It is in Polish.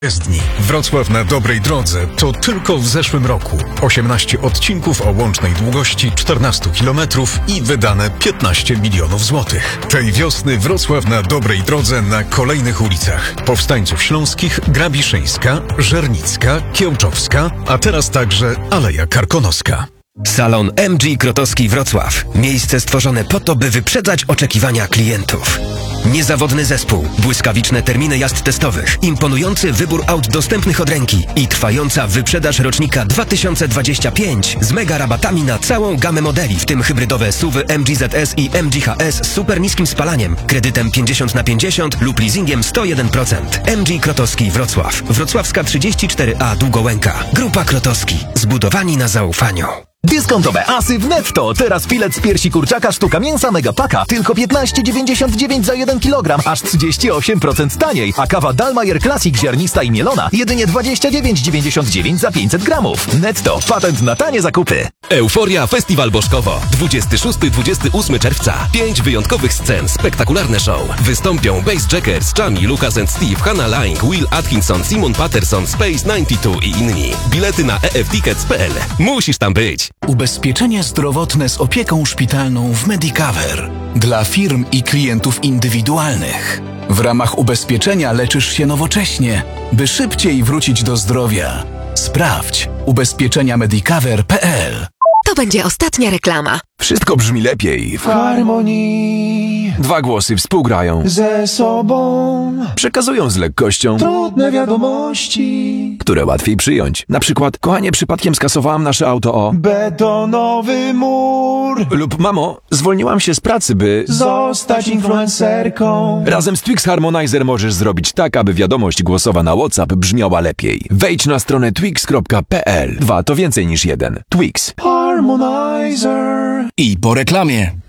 Dni. Wrocław na dobrej drodze to tylko w zeszłym roku. 18 odcinków o łącznej długości 14 km i wydane 15 milionów złotych. Tej wiosny Wrocław na dobrej drodze na kolejnych ulicach. Powstańców Śląskich, Grabiszyńska, Żernicka, Kiełczowska, a teraz także Aleja Karkonoska. Salon MG Krotowski Wrocław. Miejsce stworzone po to, by wyprzedzać oczekiwania klientów. Niezawodny zespół, błyskawiczne terminy jazd testowych, imponujący wybór aut dostępnych od ręki i trwająca wyprzedaż rocznika 2025 z mega rabatami na całą gamę modeli, w tym hybrydowe SUV-y MG ZS i MG HS z super niskim spalaniem, kredytem 50/50 lub leasingiem 101%. MG Krotowski Wrocław. Wrocławska 34A Długołęka. Grupa Krotowski. Zbudowani na zaufaniu. Dyskontowe asy w Netto. Teraz filet z piersi kurczaka sztuka mięsa Megapaka tylko 15,99 za 1 kg, aż 38% taniej. A kawa Dalmayer Classic ziarnista i mielona jedynie 29,99 za 500 gramów. Netto. Patent na tanie zakupy. Euforia Festiwal Bożkowo. 26-28 czerwca. 5 wyjątkowych scen, spektakularne show. Wystąpią Bass Jackers, Chami, Lucas and Steve, Hannah Lang, Will Atkinson, Simon Patterson, Space 92 i inni. Bilety na eftickets.pl. Musisz tam być. Ubezpieczenie zdrowotne z opieką szpitalną w Medicover. Dla firm i klientów indywidualnych. W ramach ubezpieczenia leczysz się nowocześnie, by szybciej wrócić do zdrowia. Sprawdź ubezpieczeniamedicover.pl. To będzie ostatnia reklama. Wszystko brzmi lepiej w harmonii. 2 głosy współgrają Ze sobą przekazują z lekkością trudne wiadomości, które łatwiej przyjąć. Na przykład, kochanie, przypadkiem skasowałam nasze auto o betonowy mur. Lub mamo, zwolniłam się z pracy, by zostać influencerką. Razem z Twix Harmonizer możesz zrobić tak, aby wiadomość głosowa na WhatsApp brzmiała lepiej. Wejdź na stronę twix.pl. 2 to więcej niż 1. Twix. Harmonizer. I po reklamie.